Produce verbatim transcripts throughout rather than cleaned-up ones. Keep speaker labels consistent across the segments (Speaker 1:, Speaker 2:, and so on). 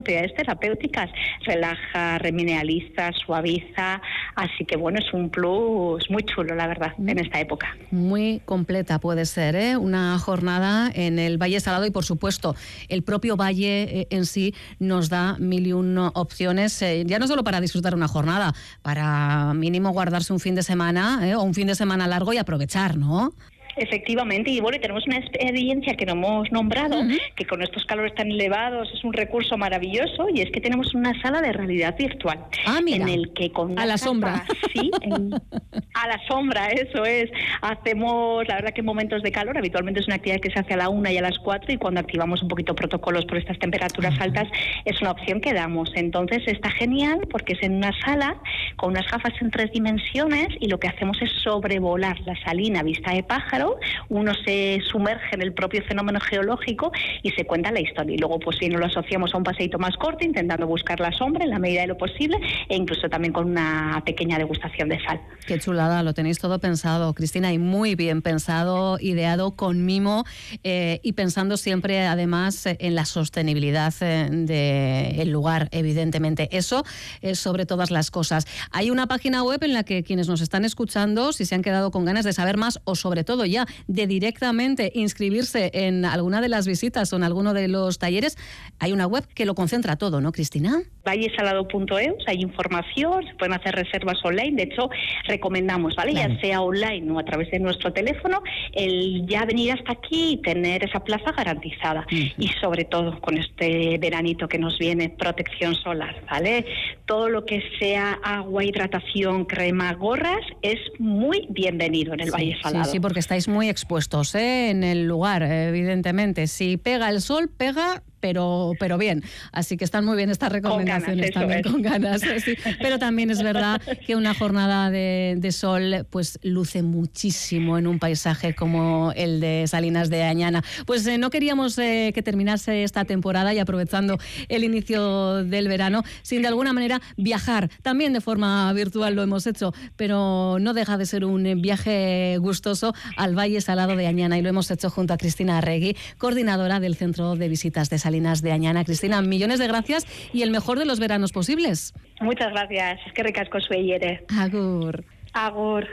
Speaker 1: propiedades terapéuticas, relaja, remineraliza, suaviza, así que bueno, es un plus muy chulo, la verdad, en esta época.
Speaker 2: Muy completa puede ser, ¿eh? Una jornada en el Valle Salado y por supuesto el propio valle en sí nos da mil y una opciones, eh, ya no solo para disfrutar una jornada, para mínimo guardarse un fin de semana, ¿eh? O un fin de semana largo y aprovechar, ¿no?
Speaker 1: Efectivamente, y bueno, tenemos una experiencia que no hemos nombrado, uh-huh. que con estos calores tan elevados es un recurso maravilloso, y es que tenemos una sala de realidad virtual.
Speaker 2: Ah, mira,
Speaker 1: en el que con
Speaker 2: a la sombra.
Speaker 1: Sí, en, a la sombra, eso es. Hacemos, la verdad que en momentos de calor, habitualmente es una actividad que se hace a la una y a las cuatro, y cuando activamos un poquito protocolos por estas temperaturas uh-huh. altas, es una opción que damos. Entonces está genial porque es en una sala con unas gafas en tres dimensiones, y lo que hacemos es sobrevolar la salina vista de pájaro. Uno se sumerge en el propio fenómeno geológico y se cuenta la historia. Y luego, pues si nos lo asociamos a un paseíto más corto, intentando buscar la sombra en la medida de lo posible, e incluso también con una pequeña degustación de sal.
Speaker 2: Qué chulada, lo tenéis todo pensado, Cristina, y muy bien pensado, ideado con mimo, eh, y pensando siempre, además, en la sostenibilidad eh, del lugar, evidentemente. Eso es sobre todas las cosas. Hay una página web en la que quienes nos están escuchando, si se han quedado con ganas de saber más, o sobre todo ya de directamente inscribirse en alguna de las visitas o en alguno de los talleres, hay una web que lo concentra todo, ¿no, Cristina?
Speaker 1: vallesalado punto e u, hay información, se pueden hacer reservas online. De hecho, recomendamos, ¿vale? Claro. Ya sea online o a través de nuestro teléfono, el ya venir hasta aquí y tener esa plaza garantizada. Uh-huh. Y sobre todo, con este veranito que nos viene, protección solar, ¿vale? Todo lo que sea agua, hidratación, crema, gorras, es muy bienvenido en el sí, Valle Salado.
Speaker 2: Sí, sí, porque estáis muy expuestos, ¿eh? En el lugar, evidentemente. Si pega el sol, pega... Pero, pero bien, así que están muy bien estas recomendaciones,
Speaker 1: con ganas,
Speaker 2: también con ganas. Sí. Pero también es verdad que una jornada de, de sol pues luce muchísimo en un paisaje como el de Salinas de Añana. Pues eh, no queríamos eh, que terminase esta temporada, y aprovechando el inicio del verano, sin de alguna manera viajar. También de forma virtual lo hemos hecho, pero no deja de ser un viaje gustoso al Valle Salado de Añana, y lo hemos hecho junto a Cristina Arregui, coordinadora del Centro de Visitas de Salinas Salinas de Añana. Cristina, millones de gracias y el mejor de los veranos posibles.
Speaker 1: Muchas gracias. Es que ricasco sueyere.
Speaker 2: Agur.
Speaker 1: Agur.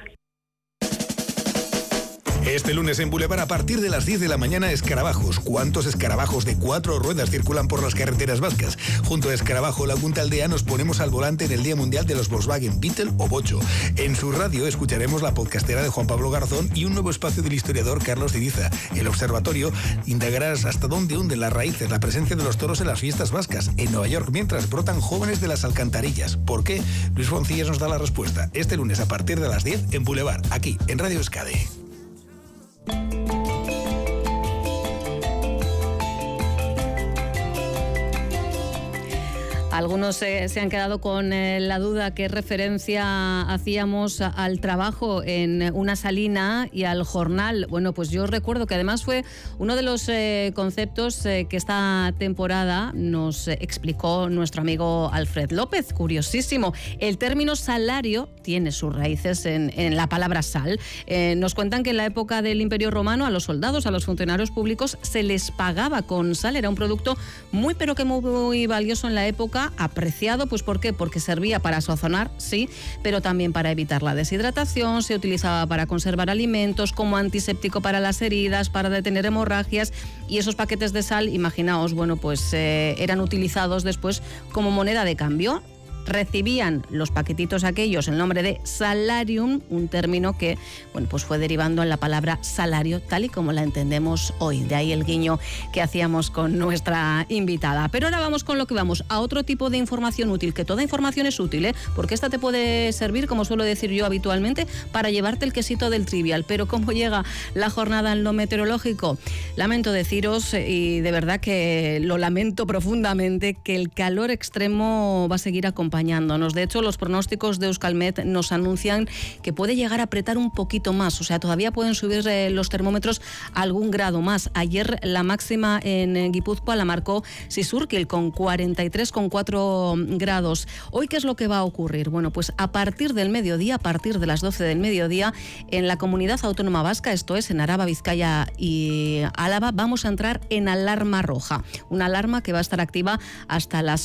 Speaker 3: Este lunes en Boulevard, a partir de las diez de la mañana, escarabajos. ¿Cuántos escarabajos de cuatro ruedas circulan por las carreteras vascas? Junto a Escarabajo La Punta Aldea nos ponemos al volante en el Día Mundial de los Volkswagen Beetle o Bocho. En su radio escucharemos la podcastera de Juan Pablo Garzón y un nuevo espacio del historiador Carlos Ciriza. El observatorio indagarás hasta dónde hunden las raíces la presencia de los toros en las fiestas vascas. En Nueva York, mientras brotan jóvenes de las alcantarillas. ¿Por qué? Luis Foncillas nos da la respuesta. Este lunes a partir de las diez en Boulevard, aquí en Radio Euskadi.
Speaker 2: Algunos eh, se han quedado con eh, la duda qué referencia hacíamos al trabajo en una salina y al jornal. Bueno, pues yo recuerdo que además fue uno de los eh, conceptos eh, que esta temporada nos eh, explicó nuestro amigo Alfred López. Curiosísimo. El término salario tiene sus raíces en, en la palabra sal. Eh, nos cuentan que en la época del Imperio Romano a los soldados, a los funcionarios públicos, se les pagaba con sal. Era un producto muy pero que muy, muy valioso en la época, apreciado, pues ¿por qué? Porque servía para sazonar, sí, pero también para evitar la deshidratación, se utilizaba para conservar alimentos, como antiséptico para las heridas, para detener hemorragias, y esos paquetes de sal, imaginaos, bueno, pues eh, eran utilizados después como moneda de cambio. Recibían los paquetitos aquellos el nombre de salarium, un término que, bueno, pues fue derivando en la palabra salario, tal y como la entendemos hoy. De ahí el guiño que hacíamos con nuestra invitada. Pero ahora vamos con lo que vamos, a otro tipo de información útil, que toda información es útil, ¿eh? Porque esta te puede servir, como suelo decir yo habitualmente, para llevarte el quesito del trivial. Pero ¿cómo llega la jornada en lo meteorológico? Lamento deciros, y de verdad que lo lamento profundamente, que el calor extremo va a seguir acompañándonos. De hecho, los pronósticos de Euskalmet nos anuncian que puede llegar a apretar un poquito más, o sea, todavía pueden subir eh, los termómetros algún grado más. Ayer la máxima en Guipúzcoa la marcó Sisurkil con cuarenta y tres coma cuatro grados. Hoy, ¿qué es lo que va a ocurrir? Bueno, pues a partir del mediodía, a partir de las doce del mediodía, en la Comunidad Autónoma Vasca, esto es en Araba, Vizcaya y Álava, vamos a entrar en alarma roja. Una alarma que va a estar activa hasta las